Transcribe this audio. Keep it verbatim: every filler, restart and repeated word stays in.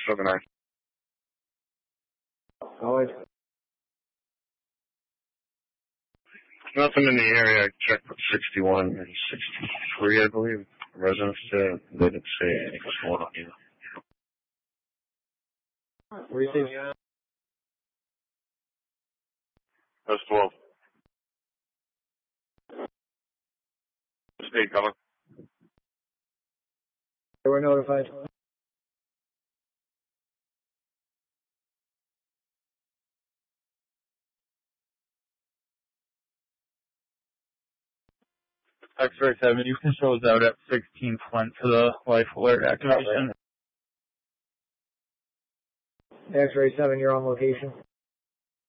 seven nine. Always. Nothing in the area. I checked with sixty-one and sixty-three, I believe. Residents there. They didn't say anything was going on either. Receive. That's twelve. State coming. They were notified. X-ray seven, you can show us out at sixteen Flint for the life alert activation. X-ray seven, you're on location.